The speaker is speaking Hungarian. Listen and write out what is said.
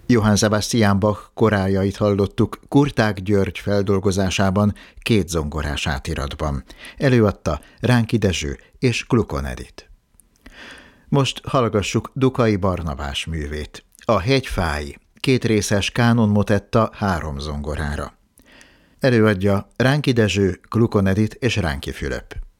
Johann Sebastian Bach koráljait hallottuk Kurták György feldolgozásában 2 zongorás átiratban. Előadta Ránki Dezső és Klukon Edit. Most hallgassuk Dukai Barnabás művét, a Hegyfái, 2 részes kánonmotetta 3 zongorára. Előadja Ránki Dezső, Klukon Edit és Ránki Fülöp.